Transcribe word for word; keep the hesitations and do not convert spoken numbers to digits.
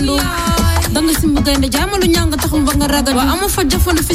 maandu danga simb gaynde jaamalu ñanga taxum ba nga ragal wa amu fa jafandu